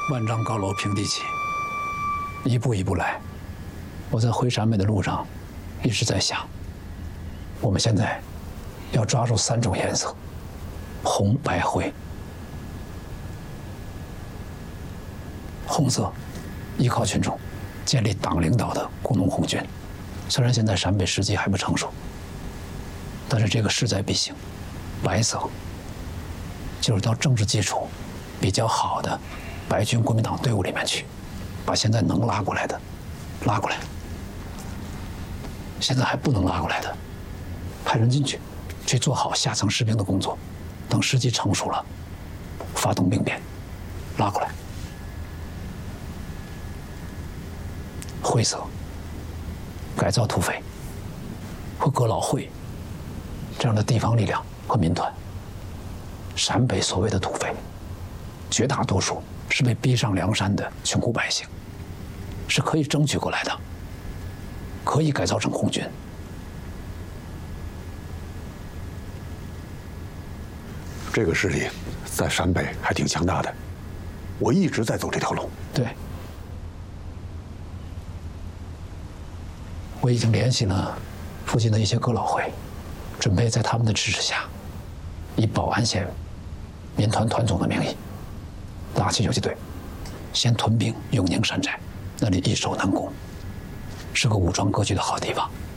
万丈高楼平地起，一步一步来。我在回陕北的路上，一直在想，我们现在要抓住3种颜色：红、白、灰。红色，依靠群众，建立党领导的工农红军。虽然现在陕北时机还不成熟，但是这个势在必行。白色，就是到政治基础比较好的白军国民党队伍里面去，把现在能拉过来的拉过来，现在还不能拉过来的派人进去，去做好下层士兵的工作，等时机成熟了，发动兵变，拉过来。灰色，改造土匪和哥老会这样的地方力量和民团。陕北所谓的土匪，绝大多数是被逼上梁山的穷苦百姓，是可以争取过来的，可以改造成红军。 这个势力在陕北还挺强大的，我一直在走这条路。 对，我已经联系了附近的一些哥老会，准备在他们的支持下，以保安县民团团总的名义，拉起游击队，先屯兵永宁山寨，那里易守难攻，是个武装割据的好地方。